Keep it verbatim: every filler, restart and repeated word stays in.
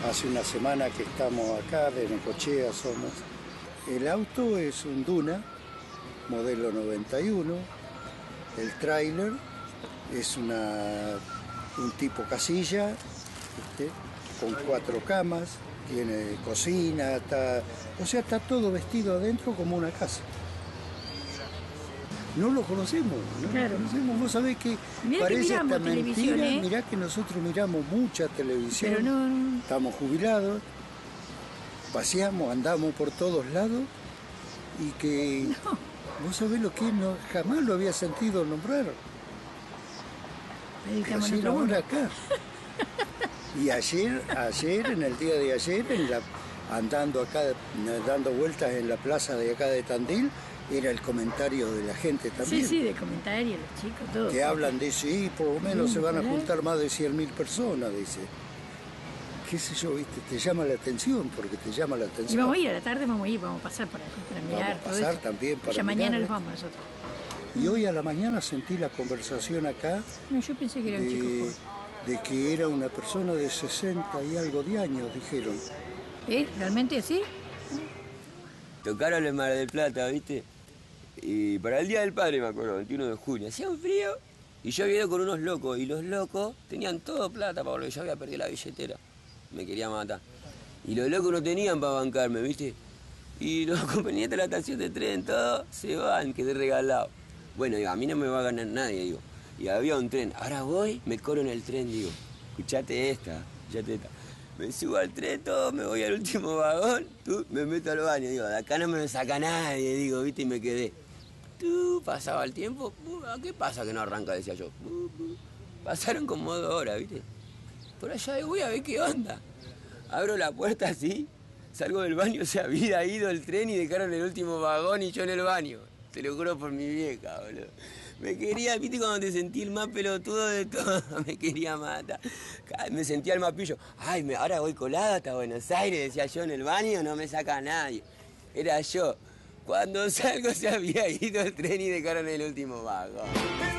hace una semana que estamos acá, de Necochea somos. El auto es un Duna, modelo noventa y uno. El tráiler es una, un tipo casilla, ¿viste? Con cuatro camas, tiene cocina, está, o sea, está todo vestido adentro como una casa. No lo conocemos, no claro. lo conocemos. Vos sabés que mirá parece que hasta mentira, ¿eh? Mirá que nosotros miramos mucha televisión, pero no, no. Estamos jubilados, paseamos, andamos por todos lados y que no. Vos sabés lo que no, jamás lo había sentido nombrar. Ayer ahora acá. Y ayer, ayer, en el día de ayer, en la, andando acá, dando vueltas en la plaza de acá de Tandil, era el comentario de la gente también. Sí, sí, de comentarios, los chicos, todos. Que hablan de sí, por lo menos sí, se van a juntar más de cien mil personas, dice. Qué sé yo, viste, te llama la atención, porque te llama la atención. Y vamos a ir, a la tarde vamos a ir, vamos a pasar para, para mirar. Vamos a pasar también para ya mirar. Mañana nos vamos nosotros. Y hoy a la mañana sentí la conversación acá. No, yo pensé que era un chico joven. De que era una persona de sesenta y algo de años, dijeron. ¿Eh? ¿Realmente así? Tocaron en Mar del Plata, ¿viste? Y para el Día del Padre, me acuerdo, veintiuno de junio, hacía un frío y yo había ido con unos locos y los locos tenían todo plata para volver, yo había perdido la billetera, me quería matar. Y los locos no tenían para bancarme, ¿viste? Y los compañeros de la estación de tren, todos se van, quedé regalado. Bueno, digo, a mí no me va a ganar nadie, digo. Y había un tren, ahora voy, me corro en el tren, digo, escuchate esta, escuchate esta. Me subo al tren, todo, me voy al último vagón, tú, me meto al baño, digo, de acá no me lo saca nadie, digo, ¿viste? Y me quedé. Tú, pasaba el tiempo, ¿qué pasa que no arranca? Decía yo. Pasaron como dos horas, ¿viste? Por allá voy a ver qué onda. Abro la puerta así, salgo del baño, se había ido el tren y dejaron el último vagón y yo en el baño. Te lo juro por mi vieja, boludo. Me quería, ¿viste? Cuando te sentí el más pelotudo de todo, me quería matar. Me sentía el más pillo. Ay, me, ahora voy colada hasta Buenos Aires, decía yo en el baño, no me saca nadie. Era yo. Cuando salgo se había ido el tren y dejaron el último vagón.